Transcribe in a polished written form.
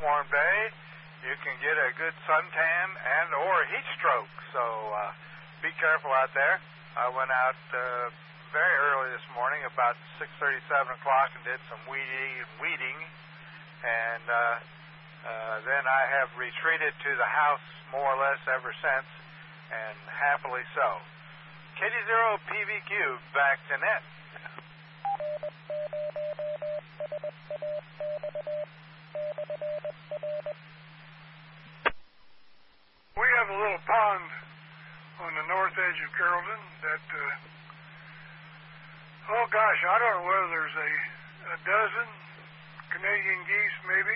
warm day, you can get a good suntan and or heat stroke. So be careful out there. I went out very early this morning, about 6:30, 7 o'clock, and did some weeding. And then I have retreated to the house more or less ever since, and happily so. KD0 PVQ, back to net. We have a little pond on the north edge of Carrollton that, oh gosh, I don't know whether there's a dozen Canadian geese maybe